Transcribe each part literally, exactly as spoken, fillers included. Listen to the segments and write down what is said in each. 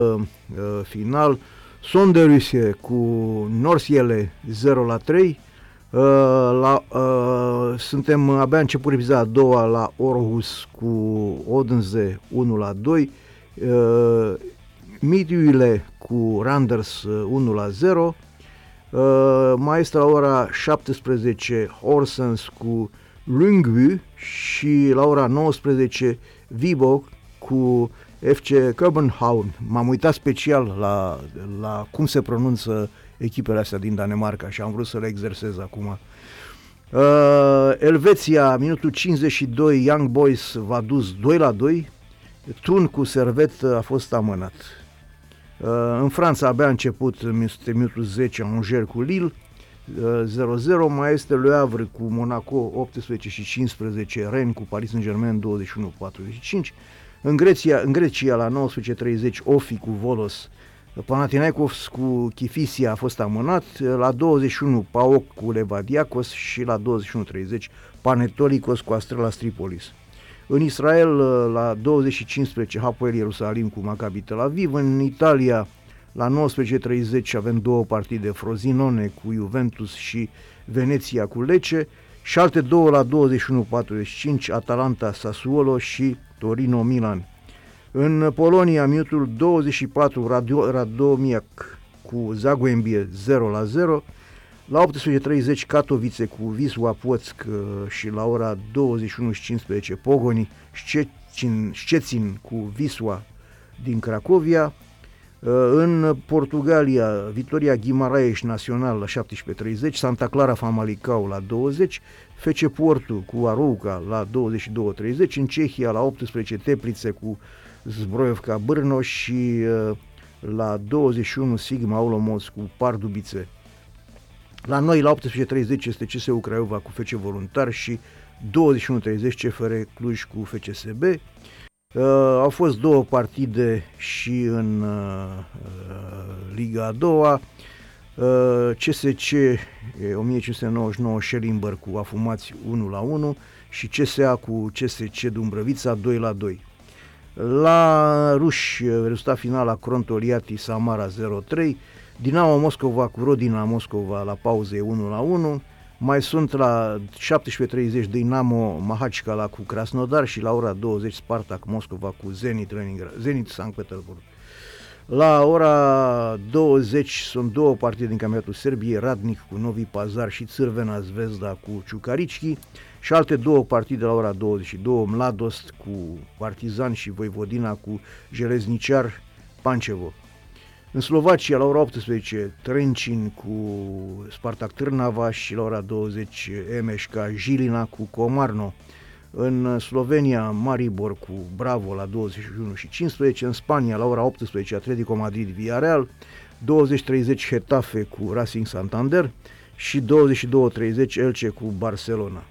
final. Sonderuse cu Norsiele zero la trei. Uh, la, uh, suntem abia început epizoda a doua la Aarhus cu Odense unu la doi. Uh, Midtjylland cu Randers unu la zero. Uh, mai este la ora șaptesprezece Horsens cu Lyngby și la ora nouăsprezece Viborg cu F C Copenhagen. M-am uitat special la, la cum se pronunță echipele astea din Danemarca și am vrut să le exersez acum. Uh, Elveția, minutul cincizeci și doi, Young Boys v-a dus doi la doi. Thun cu Servet a fost amânat. Uh, în Franța abia a început minutul zece, Angers cu Lille zero zero. Mai este Le Havre cu Monaco optsprezece și cincisprezece, Rennes cu Paris Saint-Germain douăzeci și unu patruzeci și cinci. În Grecia, în Grecia la nouăsprezece treizeci Ofi cu Volos. Panathinaikos cu Chifisia a fost amânat. La douăzeci și unu PAOK cu Levadiakos și la douăzeci și unu treizeci Panetolikos cu Astrela Tripolis. În Israel la douăzeci și cincisprezece Hapoel Ierusalim cu Maccabi Tel Aviv. În Italia la nouăsprezece treizeci avem două partide, Frosinone cu Juventus și Veneția cu Lecce și alte două la douăzeci și unu patruzeci și cinci Atalanta Sassuolo și Torino Milan. În Polonia, minutul douăzeci și patru, Radomiak cu Zagłębie zero la zero. La optsprezece treizeci Katowice cu Wisła Płock și la ora douăzeci și unu și cincisprezece Pogoni Szczecin, Szczecin cu Wisła din Cracovia. În Portugalia, Vitória Guimarães Național la șaptesprezece treizeci, Santa Clara Famalicão la douăzeci, F C Porto cu Arouca la douăzeci și doi treizeci, în Cehia la optsprezece Teplice cu Zbrojovka Brno și la douăzeci și unu Sigma Olomouc cu Pardubice. La noi la optsprezece treizeci este C S U Craiova cu F C Voluntar și douăzeci și unu treizeci C F R Cluj cu F C S B. Uh, au fost două partide și în uh, Liga a doua. Uh, C S C o mie cinci sute nouăzeci și nouă Schellimber cu Afumați unu la unu și C S A cu C S C Dumbrăvița doi la doi. La ruși, rezultat final la Crontoliati Samara zero trei, Dinamo Moscova cu Rodina Moscova la pauze unu la unu. Mai sunt la șaptesprezece treizeci Dinamo Mahachkala cu Krasnodar și la ora douăzeci Spartak Moscova cu Zenit Leningrad, Zenit Sankt Petersburg. La ora douăzeci sunt două partide din campionatul Serbiei, Radnic cu Novi Pazar și Crvena Zvezda cu Ciucarički și alte două partide la ora douăzeci și doi, Mladost cu Partizan și Voivodina cu Železničar Pančevo. În Slovacia, la ora optsprezece, Trencin cu Spartak Trnava și la ora douăzeci, M S K Žilina cu Komarno. În Slovenia, Maribor cu Bravo la douăzeci și unu și cincisprezece. În Spania, la ora optsprezece, Atletico Madrid Villarreal, douăzeci treizeci Getafe cu Racing Santander și douăzeci și doi treizeci Elche cu Barcelona.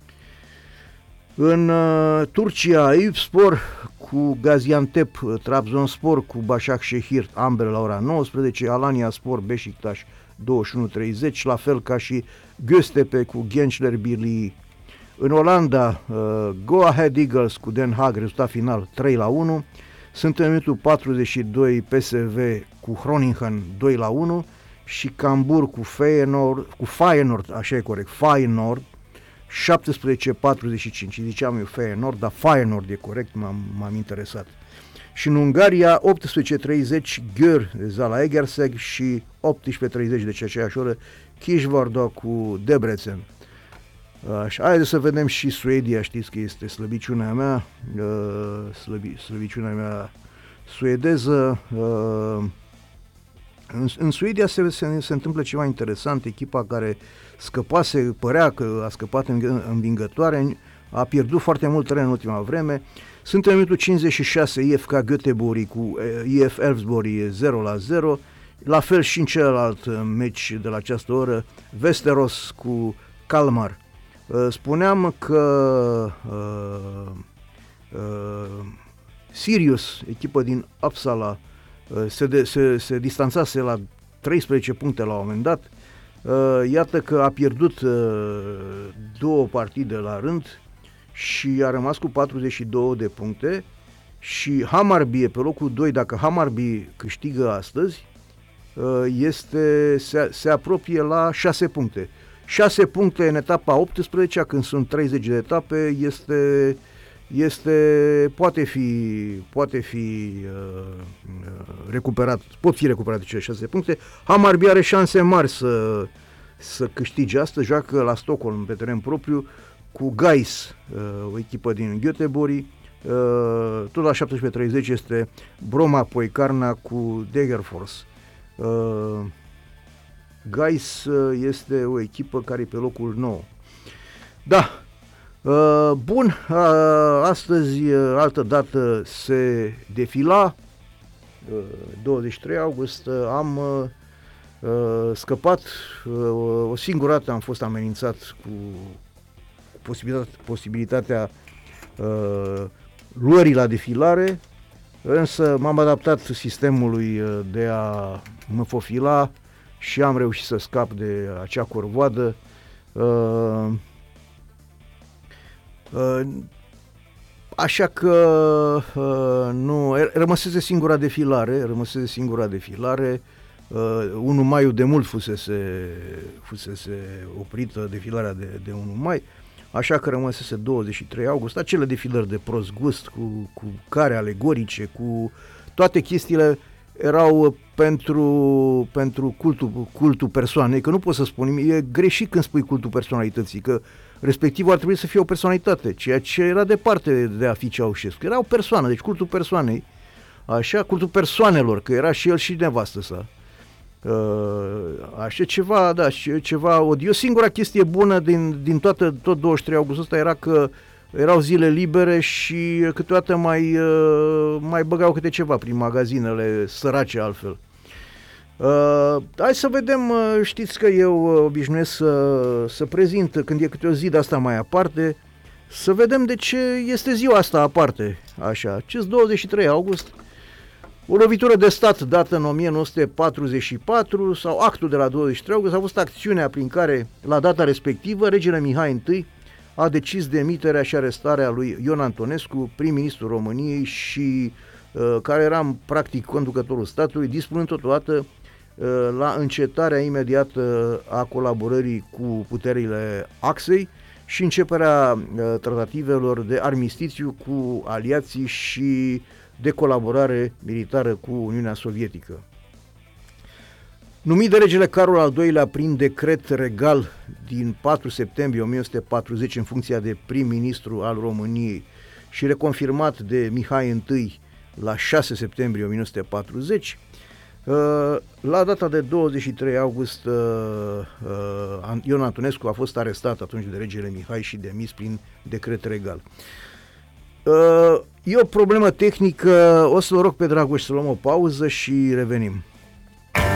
În uh, Turcia, Eyüpspor cu Gaziantep, Trabzonspor cu Başakşehir, ambele la ora nouăsprezece, Alanyaspor Beşiktaş douăzeci și unu treizeci, la fel ca și Göztepe cu Gençler Birliği. În Olanda, uh, Go Ahead Eagles cu Den Haag, rezultat final trei la unu. Sunt în minutul patruzeci și doi P S V cu Groningen doi la unu și Cambur cu Feyenoord, cu Feyenoord, așa e corect, Feyenoord șaptesprezece patruzeci și cinci, ziceam eu Feyenoord, dar Feyenoord e corect, m-am, m-am interesat. Și în Ungaria, optsprezece treizeci Győr Zala Egerseg și optsprezece treizeci, deci aceeași oră, Kisvárda cu Debrecen. Așa, haideți să vedem și Suedia, știți că este slăbiciunea mea, uh, slăbi, slăbiciunea mea suedeză. Uh, în, în Suedia se, se, se întâmplă ceva interesant, echipa care scăpase, părea că a scăpat învingătoare, a pierdut foarte mult teren în ultima vreme. Sunt în minutul cincizeci și șase I F K Göteborg cu I F Elfsborg zero la zero, la fel și în celălalt meci de la această oră, Västerås cu Kalmar. Spuneam că uh, uh, Sirius, echipă din Uppsala, uh, se, de, se, se distanțase la treisprezece puncte la un moment dat. Uh, iată că a pierdut uh, două partide la rând și a rămas cu patruzeci și două de puncte și Hammarby e pe locul doi. Dacă Hammarby câștigă astăzi, este, se, se apropie la șase puncte. șase puncte în etapa optsprezece, când sunt treizeci de etape, este, este poate fi, poate fi uh, recuperat, pot fi recuperate cele șase puncte. Hammarby are șanse mari să, să câștige astăzi, joacă la Stockholm pe teren propriu cu Gais, uh, o echipă din Göteborg. Uh, tot la șaptesprezece treizeci este Broma Poicarna cu Degerfors. Uh, Gais uh, este o echipă care e pe locul nouă. Da, uh, bun, uh, astăzi, uh, altă dată se defila, uh, douăzeci și trei august, uh, am uh, uh, scăpat, uh, o singură dată am fost amenințat cu posibilitatea, posibilitatea uh, luării la defilare, însă m-am adaptat sistemului de a mă fofila și am reușit să scap de acea corvoadă. Uh, uh, așa că uh, nu, rămăsese singura defilare, rămăsese singura defilare. Uh, unu mai de mult fusese, fusese oprită defilarea de, de unu mai, așa că rămăsese douăzeci și trei august, acele defilări de prost gust, cu, cu care alegorice, cu toate chestiile erau pentru, pentru cultul, cultul persoanei, că nu pot să spun, e greșit când spui cultul personalității, că respectivul ar trebui să fie o personalitate, ceea ce era departe de a fi Ceaușescu, era o persoană, deci cultul persoanei, așa, cultul persoanelor, că era și el și nevastă sa. Așa ceva, da, ceva odios. Singura chestie bună din, din toată, tot douăzeci și trei august ăsta era că erau zile libere și câteodată mai, mai băgau câte ceva prin magazinele sărace altfel. Uh, hai să vedem, știți că eu obișnuiesc să, să prezint când e câte o zi de asta mai aparte, să vedem de ce este ziua asta aparte, așa, acest douăzeci și trei august. O lovitură de stat dată în o mie nouă sute patruzeci și patru sau actul de la douăzeci și trei august a fost acțiunea prin care, la data respectivă, regele Mihai I a decis demiterea și arestarea lui Ion Antonescu, prim-ministrul României și uh, care era practic conducătorul statului, dispunând totodată uh, la încetarea imediată a colaborării cu puterile Axei și începerea uh, tratativelor de armistițiu cu aliații și de colaborare militară cu Uniunea Sovietică. Numit de regele Carol al doilea prin decret regal din patru septembrie o mie nouă sute patruzeci în funcția de prim-ministru al României și reconfirmat de Mihai I la șase septembrie o mie nouă sute patruzeci, la data de douăzeci și trei august Ion Antonescu a fost arestat atunci de regele Mihai și demis prin decret regal. E o problemă tehnică, o să-l rog pe Dragoș să luăm o pauză și revenim.